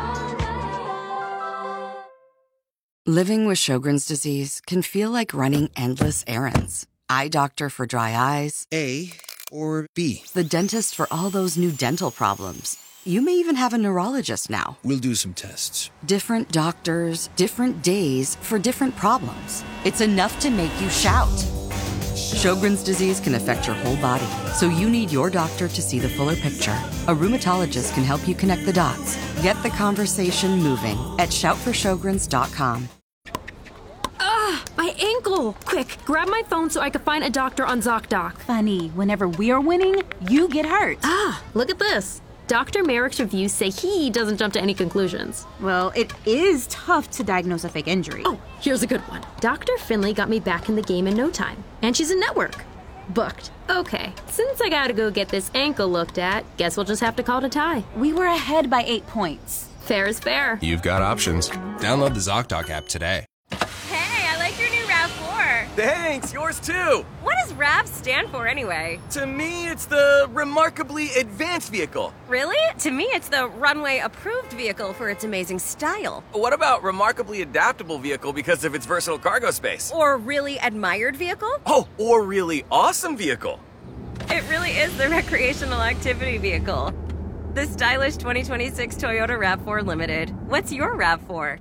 Living with Sjogren's disease can feel like running endless errands. Eye doctor for dry eyes. A or B. The dentist for all those new dental problems. You may even have a neurologist now. We'll do some tests. Different doctors, different days for different problems. It's enough to make you shout. Sjogren's disease can affect your whole body, so you need your doctor to see the fuller picture. A rheumatologist can help you connect the dots. Get the conversation moving at shout for sjogrens dot com. Ah, my ankle! Quick, grab my phone so I can find a doctor on ZocDoc. Funny, whenever we're winning, you get hurt. Ah, look at this. Doctor Merrick's reviews say he doesn't jump to any conclusions. Well, it is tough to diagnose a fake injury. Oh, here's a good one. Doctor Finley got me back in the game in no time. And she's in network. Booked. Okay, since I gotta go get this ankle looked at, guess we'll just have to call it a tie. We were ahead by eight points. Fair is fair. You've got options. Download the ZocDoc app today. Hey, I like your new RAV four. Thanks, yours too. What does RAV stand for anyway? To me, it's the Remarkably Advanced Vehicle. Really? To me, it's the Runway Approved Vehicle for its amazing style. What about Remarkably Adaptable Vehicle because of its versatile cargo space? Or Really Admired Vehicle? Oh, or Really Awesome Vehicle. It really is the Recreational Activity Vehicle. The stylish twenty twenty-six Toyota RAV four Limited. What's your RAV four?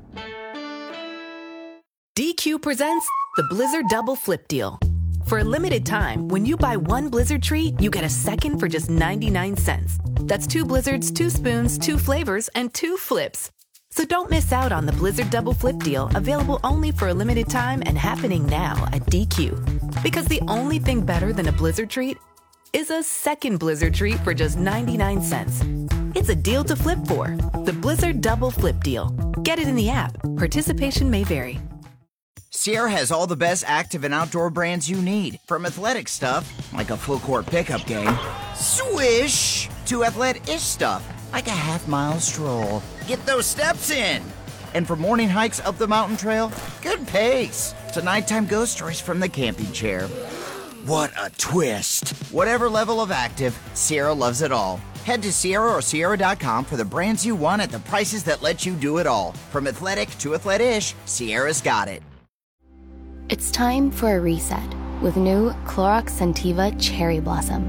D Q presents the Blizzard Double Flip Deal. For a limited time, when you buy one Blizzard treat, you get a second for just ninety-nine cents. That's two Blizzards, two spoons, two flavors, and two flips. So don't miss out on the Blizzard Double Flip Deal, available only for a limited time and happening now at D Q. Because the only thing better than a Blizzard treat is a second Blizzard treat for just ninety-nine cents. It's a deal to flip for. The Blizzard Double Flip Deal. Get it in the app. Participation may vary. Sierra has all the best active and outdoor brands you need. From athletic stuff, like a full court pickup game, swish, to athletic-ish stuff, like a half mile stroll. Get those steps in. And for morning hikes up the mountain trail, good pace. To nighttime ghost stories from the camping chair. What a twist. Whatever level of active, Sierra loves it all. Head to Sierra or Sierra dot com for the brands you want at the prices that let you do it all. From athletic to athletic-ish, Sierra's got it. It's time for a reset with new Clorox Scentiva Cherry Blossom.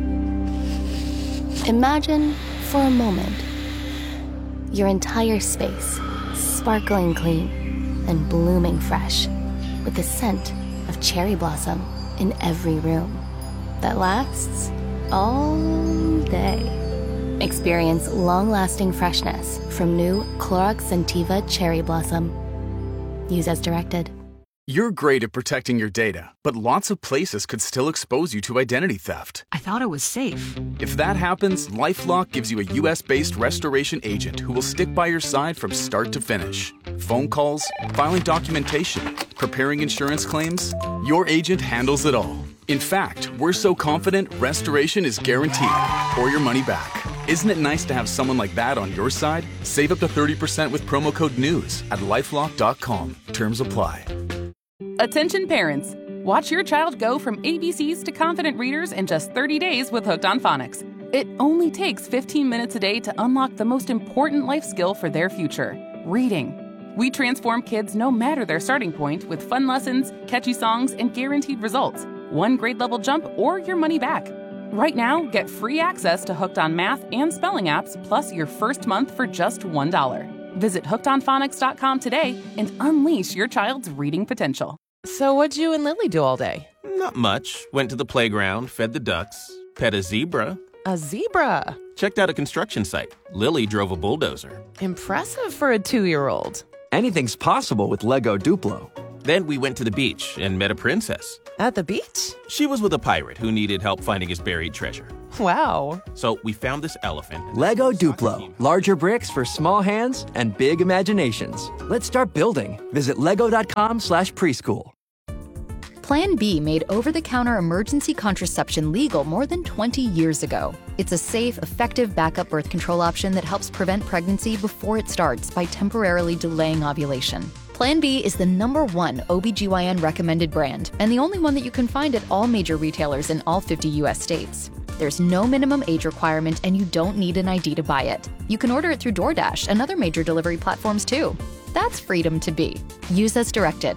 Imagine, for a moment, your entire space sparkling clean and blooming fresh with the scent of cherry blossom in every room that lasts all day. Experience long-lasting freshness from new Clorox Scentiva Cherry Blossom. Use as directed. You're great at protecting your data, but lots of places could still expose you to identity theft. I thought it was safe. If that happens, LifeLock gives you a U S-based restoration agent who will stick by your side from start to finish. Phone calls, filing documentation, preparing insurance claims, your agent handles it all. In fact, we're so confident restoration is guaranteed or your money back. Isn't it nice to have someone like that on your side? Save up to thirty percent with promo code NEWS at lifelock dot com. Terms apply. Attention parents! Watch your child go from A B Cs to confident readers in just thirty days with Hooked on Phonics. It only takes fifteen minutes a day to unlock the most important life skill for their future, reading. We transform kids no matter their starting point with fun lessons, catchy songs, and guaranteed results. One grade level jump or your money back. Right now, get free access to Hooked on Math and Spelling apps plus your first month for just one dollar. Visit hooked on phonics dot com today and unleash your child's reading potential. So what'd you and Lily do all day? Not much. Went to the playground, fed the ducks, pet a zebra. A zebra? Checked out a construction site. Lily drove a bulldozer. Impressive for a two-year-old. Anything's possible with Lego Duplo. Then we went to the beach and met a princess. At the beach? She was with a pirate who needed help finding his buried treasure. Wow. So we found this elephant. Lego Duplo. Larger bricks for small hands and big imaginations. Let's start building. Visit lego.com slash preschool. Plan B made over-the-counter emergency contraception legal more than twenty years ago. It's a safe, effective backup birth control option that helps prevent pregnancy before it starts by temporarily delaying ovulation. Plan B is the number one O B G Y N recommended brand and the only one that you can find at all major retailers in all fifty U S states. There's no minimum age requirement and you don't need an I D to buy it. You can order it through DoorDash and other major delivery platforms too. That's freedom to be. Use as directed.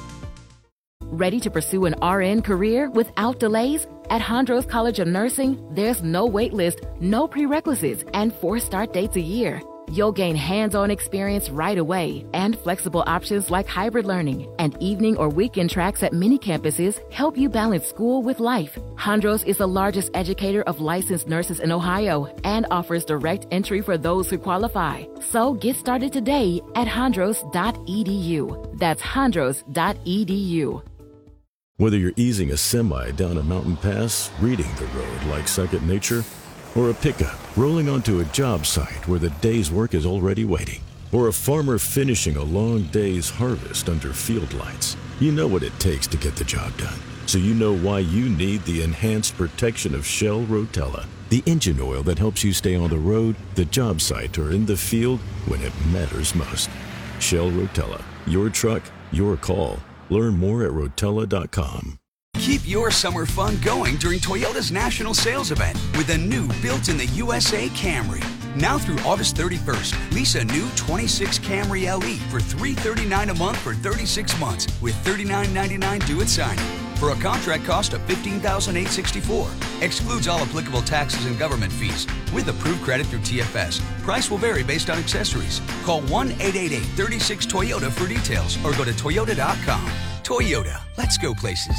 Ready to pursue an R N career without delays? At Hondros College of Nursing, there's no wait list, no prerequisites, and four start dates a year. You'll gain hands-on experience right away and flexible options like hybrid learning and evening or weekend tracks at many campuses help you balance school with life. Hondros is the largest educator of licensed nurses in Ohio and offers direct entry for those who qualify. So get started today at hondros dot e d u. That's hondros dot e d u. Whether you're easing a semi down a mountain pass, reading the road like second nature, or a pickup rolling onto a job site where the day's work is already waiting, or a farmer finishing a long day's harvest under field lights, you know what it takes to get the job done. So you know why you need the enhanced protection of Shell Rotella, the engine oil that helps you stay on the road, the job site, or in the field when it matters most. Shell Rotella, your truck, your call. Learn more at rotella dot com. Keep your summer fun going during Toyota's national sales event with a new built-in-the-U S A Camry. Now through August thirty-first, lease a new twenty-six Camry L E for three hundred thirty-nine dollars a month for thirty-six months with thirty-nine ninety-nine due at signing. For a contract cost of fifteen thousand eight hundred sixty-four dollars. Excludes all applicable taxes and government fees. With approved credit through T F S. Price will vary based on accessories. Call one eight eight eight, three six, Toyota for details or go to toyota dot com. Toyota, let's go places.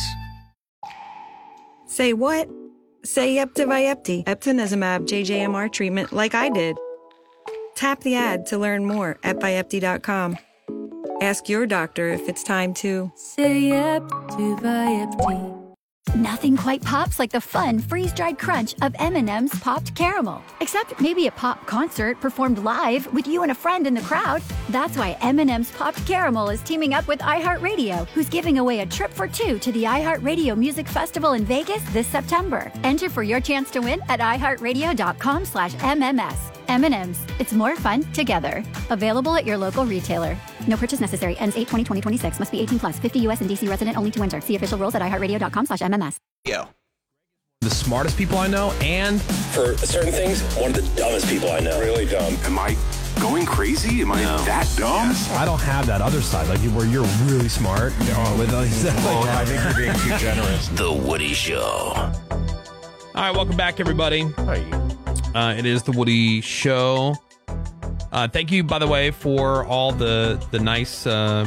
Say what? Say yep to Vyepti, eptinezumab J J M R treatment like I did. Tap the ad to learn more at vyepti dot com. Ask your doctor if it's time to say yep to Vyepti. Nothing quite pops like the fun, freeze-dried crunch of M and M's Popped Caramel. Except maybe a pop concert performed live with you and a friend in the crowd. That's why M and M's Popped Caramel is teaming up with iHeartRadio, who's giving away a trip for two to the iHeartRadio Music Festival in Vegas this September. Enter for your chance to win at iHeartRadio dot com slash M M S. M and M's. It's more fun together. Available at your local retailer. No purchase necessary. Ends eight twenty twenty twenty-six. Must be eighteen plus. fifty U S and D C resident only to enter. See official rules at iHeartRadio dot com slash M M S. Yo. The smartest people I know, and for certain things, one of the dumbest people I know. Really dumb. Am I going crazy? Am I no. that dumb? Yes. I don't have that other side, like where you're really smart. No. With like, well, I think you're being too generous. The Woody Show. All right, welcome back, everybody. Hi. Uh, it is the Woody Show. Uh, thank you, by the way, for all the the nice uh,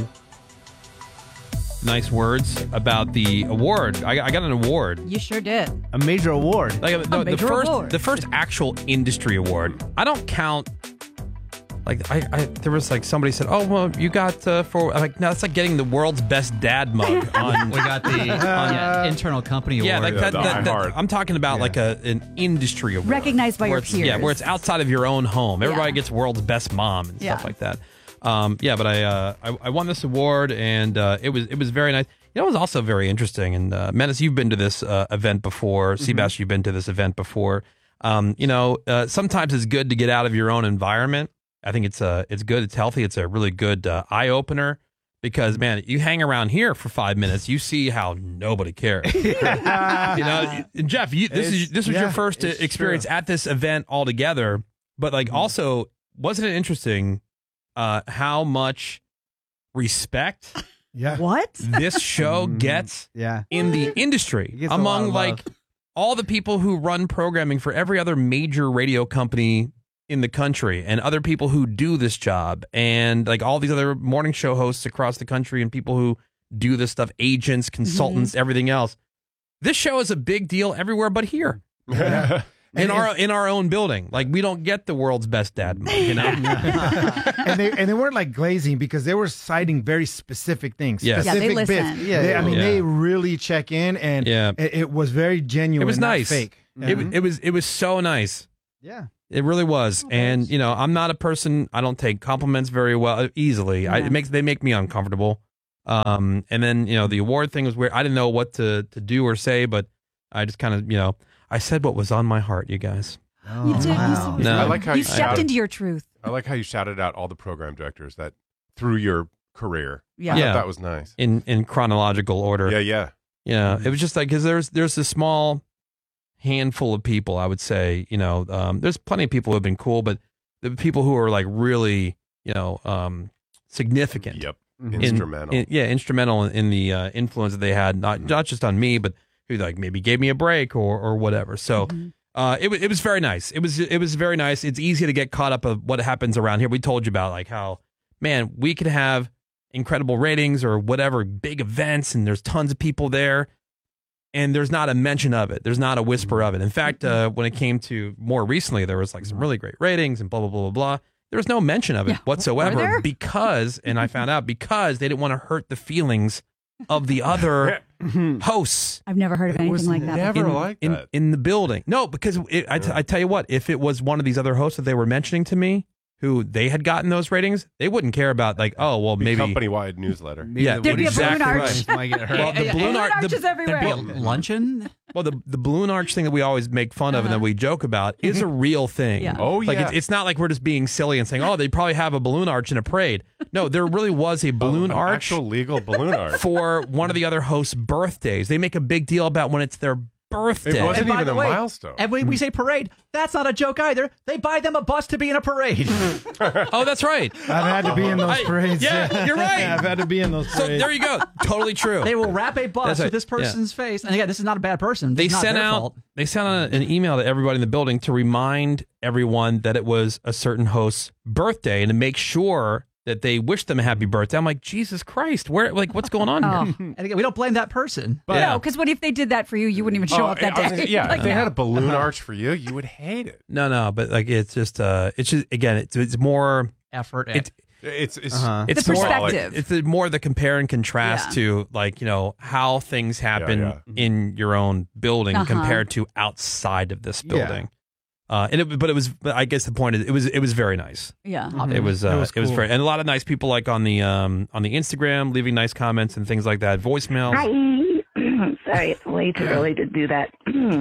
nice words about the award. I, I got an award. You sure did. A major award. Like a the, major the first award. the first actual industry award. I don't count. Like I, I there was like somebody said, oh well, you got uh, for I'm like no, that's like getting the world's best dad mug. On we got the on, yeah, internal company award. Yeah, like that, yeah, that, that, I'm talking about yeah. like a an industry award, recognized by your peers. peers. Yeah, where it's outside of your own home. Everybody yeah. gets world's best mom and yeah. stuff like that. Um, yeah, but I, uh, I I won this award and uh, it was it was very nice. You know, it was also very interesting. And uh, Menace, you've been to this uh, event before. Mm-hmm. Seabass, you've been to this event before. Um, you know, uh, sometimes it's good to get out of your own environment. I think it's uh, it's good. It's healthy. It's a really good uh, eye opener because, man, you hang around here for five minutes, you see how nobody cares. You know, Jeff, you, this it's, is this was yeah, your first experience true. at this event altogether. But like, mm. also, wasn't it interesting uh, how much respect? Yeah. What this show gets? Yeah. in the industry among like all the people who run programming for every other major radio company in the country and other people who do this job and like all these other morning show hosts across the country and people who do this stuff, agents, consultants, mm-hmm. everything else. This show is a big deal everywhere but here. Yeah. In and our in our own building, like we don't get the world's best dad mode, you know. and they and they weren't like glazing because they were citing very specific things, yes. specific yeah, they listen. bits. Yeah, they, I mean, yeah. they really check in, and yeah. it, it was very genuine. It was and nice. Not fake. It, mm-hmm. it was it was so nice. Yeah, it really was. Oh, and you know, I'm not a person. I don't take compliments very well easily. Yeah. I, it makes they make me uncomfortable. Um, and then you know, the award thing was weird. I didn't know what to to do or say, but I just kind of you know. I said what was on my heart, you guys. Oh, you did. Wow. You, no. I like how you, you stepped shouted, into your truth. I like how you shouted out all the program directors that through your career. Yeah, I yeah. that was nice. In in chronological order. Yeah, yeah, yeah. It was just like because there's there's a small handful of people. I would say you know um, there's plenty of people who have been cool, but the people who are like really you know um, significant. Yep, in, instrumental. In, yeah, instrumental in, in the uh, influence that they had, not mm-hmm. not just on me, but who like maybe gave me a break or or whatever. So. Mm-hmm. Uh, it was it was very nice. It was it was very nice. It's easy to get caught up of what happens around here. We told you about like how, man, we could have incredible ratings or whatever, big events, and there's tons of people there, and there's not a mention of it. There's not a whisper of it. In fact, uh, when it came to more recently, there was like some really great ratings and blah blah blah blah blah. There was no mention of it yeah. whatsoever because, and I found out because they didn't want to hurt the feelings of the other hosts. I've never heard of anything like that. Never in, like in, that. in the building. No, because it, I, t- I tell you what, if it was one of these other hosts that they were mentioning to me, who they had gotten those ratings, they wouldn't care about like, oh, well, Be maybe company-wide newsletter. Yeah, there'd be exactly a balloon arch. right. Well, Well, the yeah, balloon, balloon arch, arches the, everywhere. There'd be a luncheon. Well, the the balloon arch thing that we always make fun of and that we joke about is a real thing. Yeah. Oh, like yeah. it's, it's not like we're just being silly and saying, oh, they probably have a balloon arch in a parade. No, there really was a balloon oh, arch, actual legal balloon arch for one of the other hosts' birthdays. They make a big deal about when it's their birthday. It wasn't And by even the a way, milestone. And when we say parade, that's not a joke either. They buy them a bus to be in a parade. Oh, that's right. I've had to be in those I- parades. yeah, you're right. I've had to be in those So parades. there you go. Totally true. They will wrap a bus That's with right. this person's face. And again, this is not a bad person. They It's not sent their out fault. they sent out an email to everybody in the building to remind everyone that it was a certain host's birthday and to make sure that they wished them a happy birthday. I'm like, Jesus Christ, where like what's going on Oh. here? And again, we don't blame that person. But Yeah. No, because what if they did that for you? You wouldn't even show Oh, up that I was day. gonna- yeah, Like, if they no. had a balloon arch for you, you would hate it. No, no, but like it's just uh it's just again it's it's more effort. it's It's it's Uh-huh. it's The more perspective. it's the, more the compare and contrast Yeah. to like, you know, how things happen Yeah, in your own building Uh-huh. compared to outside of this Yeah. building. Uh, and it, but it was, but I guess the point is, it was, it was very nice. Yeah. It was, uh, It it was was, cool. very, and a lot of nice people like on the, um, on the Instagram, leaving nice comments and things like that, voicemails. Hi. Sorry, it's way too early to do that.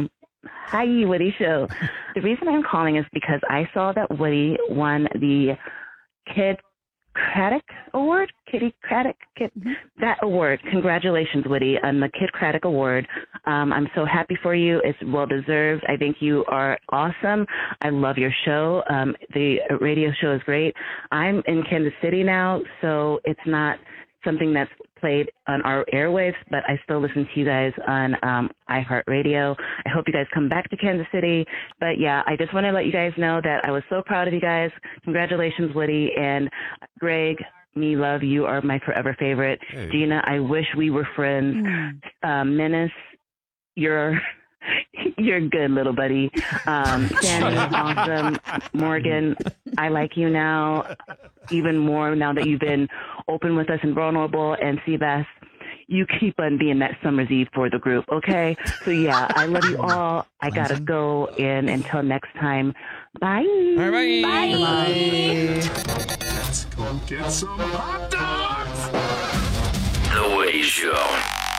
Hi, Woody Show. The reason I'm calling is because I saw that Woody won the Kid Craddock Award. Kitty Craddock. Kid, that award. Congratulations, Woody, on the Kid Craddock Award. Um, I'm so happy for you. It's well deserved. I think you are awesome. I love your show. Um, the radio show is great. I'm in Kansas City now, so it's not something that's played on our airwaves, but I still listen to you guys on um, iHeartRadio. I hope you guys come back to Kansas City. But yeah, I just want to let you guys know that I was so proud of you guys. Congratulations, Woody. And Greg, me love, you are my forever favorite. Hey. Gina, I wish we were friends. Um, Menace, you're... You're good, little buddy. Um, Sammy, awesome. Morgan, I like you now even more now that you've been open with us and vulnerable. And Seabass, you keep on being that summer's eve for the group, okay? So yeah, I love you all. I gotta go. And until next time, bye. All right, bye. Bye. Let's go get some hot dogs. The Woody Show.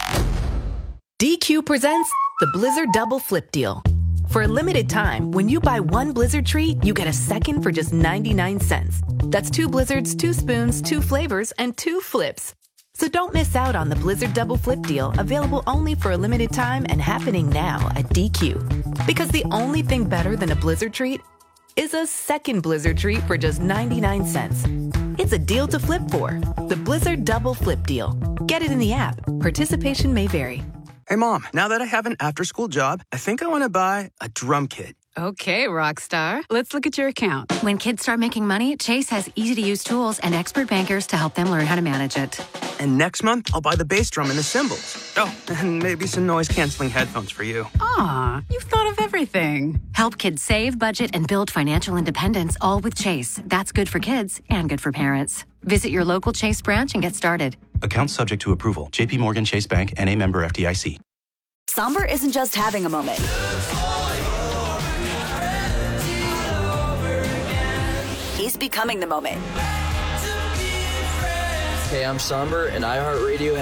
D Q presents the Blizzard Double Flip Deal. For a limited time, when you buy one Blizzard treat, you get a second for just ninety-nine cents. That's two Blizzards, two spoons, two flavors, and two flips. So don't miss out on the Blizzard Double Flip Deal, available only for a limited time and happening now at D Q. Because the only thing better than a Blizzard treat is a second Blizzard treat for just ninety-nine cents. It's a deal to flip for. The Blizzard Double Flip Deal. Get it in the app. Participation may vary. Hey, Mom, now that I have an after-school job, I think I want to buy a drum kit. Okay, Rockstar. Let's look at your account. When kids start making money, Chase has easy-to-use tools and expert bankers to help them learn how to manage it. And next month, I'll buy the bass drum and the cymbals. Oh, and maybe some noise-canceling headphones for you. Aw, you've thought of everything. Help kids save, budget, and build financial independence, all with Chase. That's good for kids and good for parents. Visit your local Chase branch and get started. Account subject to approval. J P Morgan Chase Bank, N A member F D I C. Somber isn't just having a moment. He's becoming the moment. Hey, I'm Somber, and iHeartRadio